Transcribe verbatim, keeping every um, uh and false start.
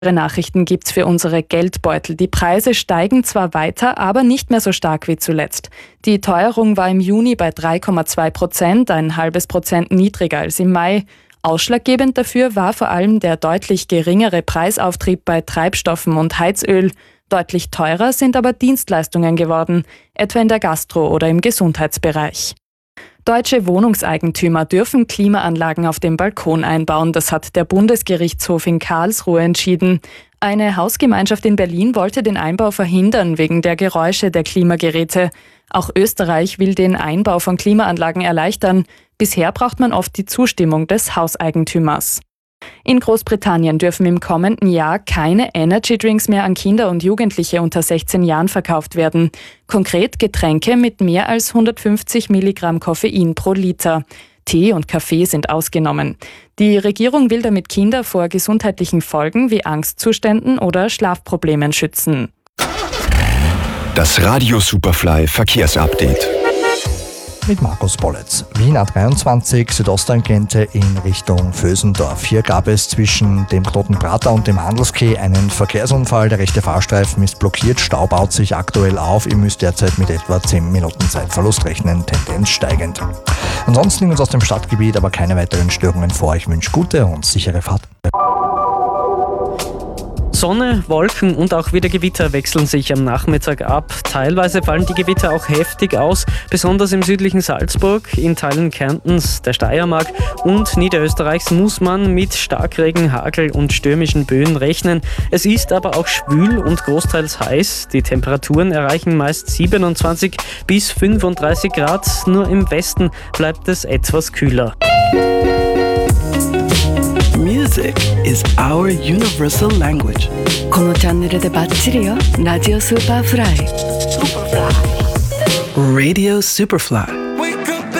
Nachrichten gibt's für unsere Geldbeutel. Die Preise steigen zwar weiter, aber nicht mehr so stark wie zuletzt. Die Teuerung war im Juni bei drei Komma zwei Prozent, ein halbes Prozent niedriger als im Mai. Ausschlaggebend dafür war vor allem der deutlich geringere Preisauftrieb bei Treibstoffen und Heizöl. Deutlich teurer sind aber Dienstleistungen geworden, etwa in der Gastro- oder im Gesundheitsbereich. Deutsche Wohnungseigentümer dürfen Klimaanlagen auf dem Balkon einbauen. Das hat der Bundesgerichtshof in Karlsruhe entschieden. Eine Hausgemeinschaft in Berlin wollte den Einbau verhindern wegen der Geräusche der Klimageräte. Auch Österreich will den Einbau von Klimaanlagen erleichtern. Bisher braucht man oft die Zustimmung des Hauseigentümers. In Großbritannien dürfen im kommenden Jahr keine Energy-Drinks mehr an Kinder und Jugendliche unter sechzehn Jahren verkauft werden. Konkret Getränke mit mehr als hundertfünfzig Milligramm Koffein pro Liter. Tee und Kaffee sind ausgenommen. Die Regierung will damit Kinder vor gesundheitlichen Folgen wie Angstzuständen oder Schlafproblemen schützen. Das Radio Superfly Verkehrsupdate. Mit Markus Bolletz. Wien A dreiundzwanzig, Südosttangente in Richtung Vösendorf. Hier gab es zwischen dem Knoten Prater und dem Handelskeh einen Verkehrsunfall. Der rechte Fahrstreifen ist blockiert, Stau baut sich aktuell auf. Ihr müsst derzeit mit etwa zehn Minuten Zeitverlust rechnen, Tendenz steigend. Ansonsten liegen uns aus dem Stadtgebiet aber keine weiteren Störungen vor. Ich wünsche gute und sichere Fahrt. Sonne, Wolken und auch wieder Gewitter wechseln sich am Nachmittag ab. Teilweise fallen die Gewitter auch heftig aus, besonders im südlichen Salzburg, in Teilen Kärntens, der Steiermark und Niederösterreichs muss man mit Starkregen, Hagel und stürmischen Böen rechnen. Es ist aber auch schwül und großteils heiß. Die Temperaturen erreichen meist siebenundzwanzig bis fünfunddreißig Grad. Nur im Westen bleibt es etwas kühler. Music is our universal language. このチャンネルでバッチリよ。ラジオスーパーフライ。 Radio Superfly.